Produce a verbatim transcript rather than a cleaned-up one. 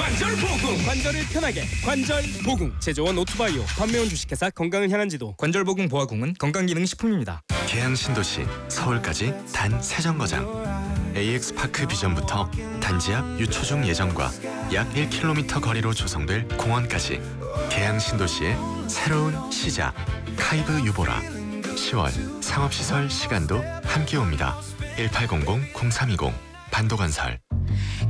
관절보궁, 관절을 편하게 관절보궁. 제조원 오투바이오, 판매원 주식회사 건강을 향한 지도. 관절보궁 보아궁은 건강기능식품입니다. 계양 신도시 서울까지 단 세 정거장. 에이엑스파크 비전부터 단지 앞 유초중 예정과 약 일 킬로미터 거리로 조성될 공원까지 계양 신도시의 새로운 시작. 카이브 유보라. 시월 상업시설 시간도 함께 옵니다. 일팔공공 공삼이공 반도건설.